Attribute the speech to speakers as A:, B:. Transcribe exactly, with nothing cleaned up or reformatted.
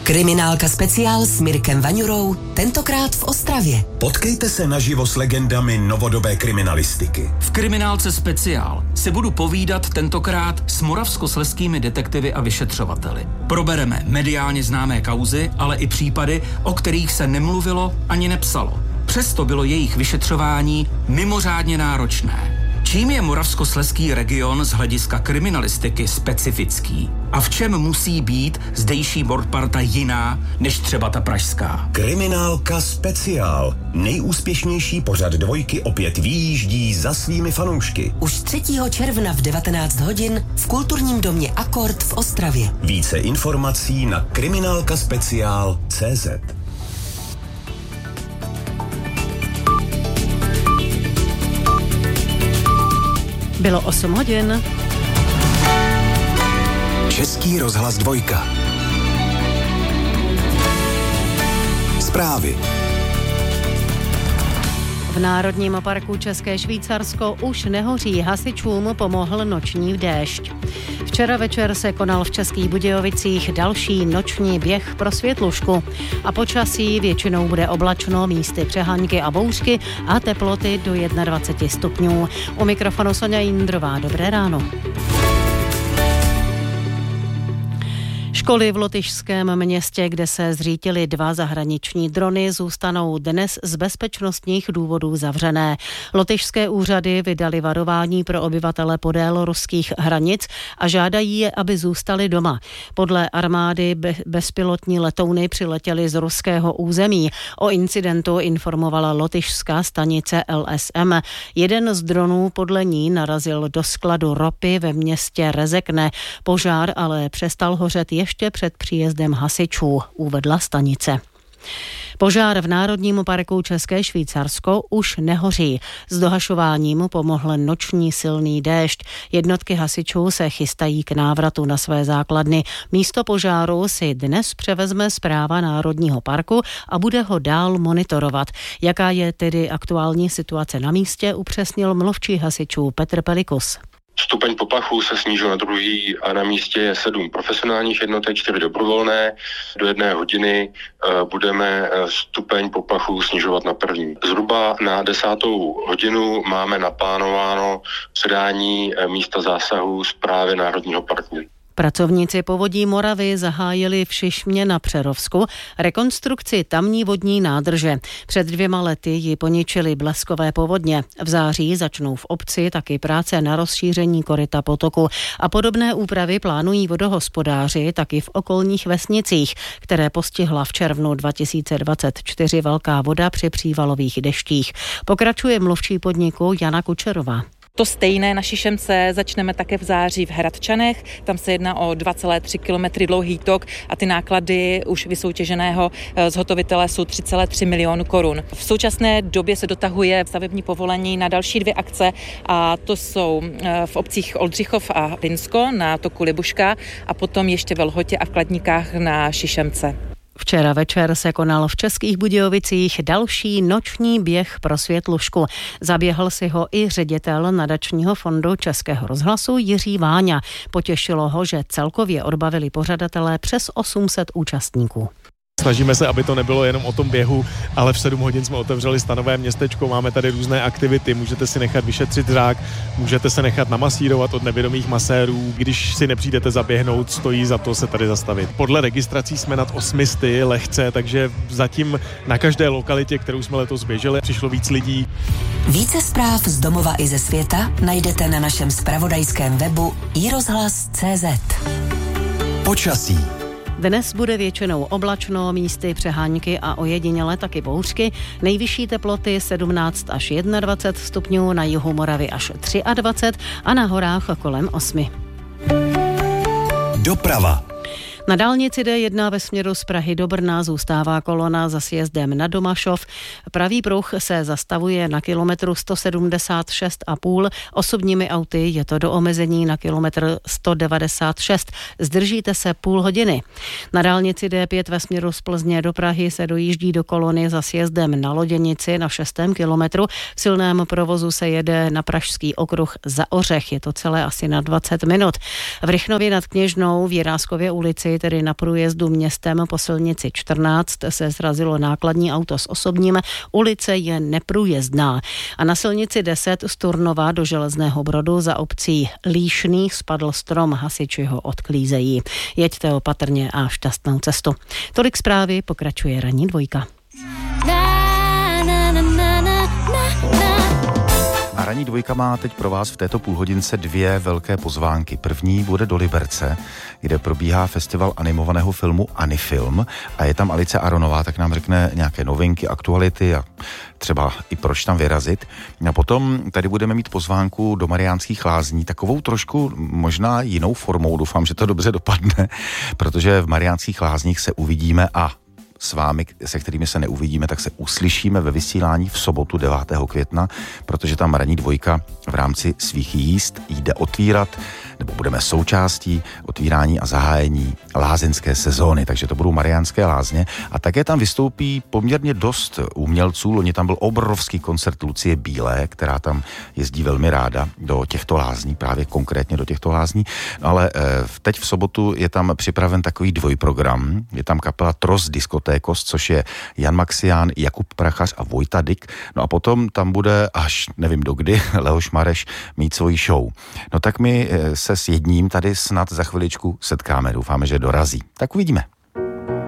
A: Kriminálka speciál s Mirkem Vaňurou, tentokrát v Ostravě.
B: Potkejte se naživo s legendami novodobé kriminalistiky.
C: V Kriminálce speciál si budu povídat tentokrát s moravskoslezskými detektivy a vyšetřovateli. Probereme mediálně známé kauzy, ale i případy, o kterých se nemluvilo ani nepsalo. Přesto bylo jejich vyšetřování mimořádně náročné. Čím je moravskoslezský region z hlediska kriminalistiky specifický? A v čem musí být zdejší mordparta jiná než třeba ta pražská?
B: Kriminálka speciál. Nejúspěšnější pořad dvojky opět vyjíždí za svými fanoušky.
A: Už třetího června v devatenáct hodin v kulturním domě Akord v Ostravě.
B: Více informací na kriminálkaspeciál tečka cé zet.
D: Bylo osm hodin.
B: Český rozhlas dvojka. Zprávy.
D: V Národním parku České Švýcarsko už nehoří, hasičům pomohl noční déšť. Včera večer se konal v Českých Budějovicích další noční běh pro světlušku a počasí většinou bude oblačno, místy přeháňky a bouřky a teploty do dvacet jedna stupňů. U mikrofonu Sonja Jindrová, dobré ráno. Školy v lotyšském městě, kde se zřítily dva zahraniční drony, zůstanou dnes z bezpečnostních důvodů zavřené. Lotyšské úřady vydaly varování pro obyvatele podél ruských hranic a žádají je, aby zůstali doma. Podle armády bezpilotní letouny přiletěly z ruského území. O incidentu informovala lotyšská stanice L S M. Jeden z dronů podle ní narazil do skladu ropy ve městě Rezekne. Požár ale přestal hořet ještě před příjezdem hasičů, uvedla stanice. Požár v Národním parku České Švýcarsko už nehoří. S dohašováním pomohl noční silný déšť. Jednotky hasičů se chystají k návratu na své základny. Místo požáru si dnes převezme správa Národního parku a bude ho dál monitorovat. Jaká je tedy aktuální situace na místě, upřesnil mluvčí hasičů Petr Pelikus.
E: Stupeň poplachu se snížil na druhý a na místě je sedm profesionálních jednotek, čtyři dobrovolné. Do jedné hodiny budeme stupeň poplachu snižovat na první. Zhruba na desátou hodinu máme naplánováno předání místa zásahu správy Národního parku.
D: Pracovníci Povodí Moravy zahájili v Šišmě na Přerovsku rekonstrukci tamní vodní nádrže. Před dvěma lety ji poničily bleskové povodně. V září začnou v obci taky práce na rozšíření koryta potoku a podobné úpravy plánují vodohospodáři taky v okolních vesnicích, které postihla v červnu dva tisíce dvacet čtyři velká voda při přívalových deštích. Pokračuje mluvčí podniku Jana Kučerová.
F: To stejné na Šišemce začneme také v září v Hradčanech. Tam se jedná o dva celé tři kilometry dlouhý tok a ty náklady už vysoutěženého zhotovitele jsou tři celé tři milionu korun. V současné době se dotahuje stavební povolení na další dvě akce a to jsou v obcích Oldřichov a Vinsko na toku Libuška a potom ještě ve Lhotě a v Kladníkách na Šišemce.
D: Včera večer se konal v Českých Budějovicích další noční běh pro světlušku. Zaběhl si ho i ředitel nadačního fondu Českého rozhlasu Jiří Váňa. Potěšilo ho, že celkově odbavili pořadatelé přes osm set účastníků.
G: Snažíme se, aby to nebylo jenom o tom běhu, ale v sedm hodin jsme otevřeli stanové městečko, máme tady různé aktivity, můžete si nechat vyšetřit zrak, můžete se nechat namasírovat od nevědomých masérů, když si nepřijdete zaběhnout, stojí za to se tady zastavit. Podle registrací jsme nad osmisty lehce, takže zatím na každé lokalitě, kterou jsme letos běželi, přišlo víc lidí.
A: Více zpráv z domova i ze světa najdete na našem zpravodajském webu i rozhlas tečka cé zet.
B: Počasí.
D: Dnes bude většinou oblačno, místy přeháňky a ojediněle taky bouřky. Nejvyšší teploty sedmnáct až dvacet jedna stupňů, na jihu Moravy až dvacet tři a na horách kolem osmi.
B: Doprava.
D: Na dálnici D jedna ve směru z Prahy do Brna zůstává kolona za sjezdem na Domašov. Pravý pruh se zastavuje na kilometru sto sedmdesát šest a půl. Osobními auty je to do omezení na kilometr sto devadesát šest. Zdržíte se půl hodiny. Na dálnici D pět ve směru z Plzně do Prahy se dojíždí do kolony za sjezdem na Loděnici na šestém kilometru. V silném provozu se jede na Pražský okruh za Ořech. Je to celé asi na dvacet minut. V Rychnově nad Kněžnou v Jiráskově ulici tedy na průjezdu městem po silnici čtrnáct se srazilo nákladní auto s osobním, ulice je neprůjezdná. A na silnici deset z Turnova do Železného Brodu za obcí Líšných spadl strom, hasiči ho odklízejí. Jeďte opatrně a šťastnou cestu. Tolik zprávy, pokračuje ranní dvojka.
H: A ranní dvojka má teď pro vás v této půlhodince dvě velké pozvánky. První bude do Liberce, kde probíhá festival animovaného filmu Anifilm a je tam Alice Aronová, tak nám řekne nějaké novinky, aktuality a třeba i proč tam vyrazit. A potom tady budeme mít pozvánku do Mariánských Lázní, takovou trošku možná jinou formou, doufám, že to dobře dopadne, protože v Mariánských Lázních se uvidíme a s vámi, se kterými se neuvidíme, tak se uslyšíme ve vysílání v sobotu devátého května, protože tam ranní dvojka v rámci svých jízd jde otvírat, nebo budeme součástí otvírání a zahájení lázeňské sezóny, takže to budou Mariánské Lázně a také tam vystoupí poměrně dost umělců. Loni tam byl obrovský koncert Lucie Bílé, která tam jezdí velmi ráda do těchto lázní, právě konkrétně do těchto lázní, no ale e, teď v sobotu je tam připraven takový dvojprogram, je tam kapela Tros Diskotékos, což je Jan Maxián, Jakub Prachař a Vojta Dyk, no a potom tam bude až nevím dokdy Leoš Mareš mít svoji show. No tak my se s jedním tady snad za chviličku setkáme, doufáme, že dorazí. Tak uvidíme.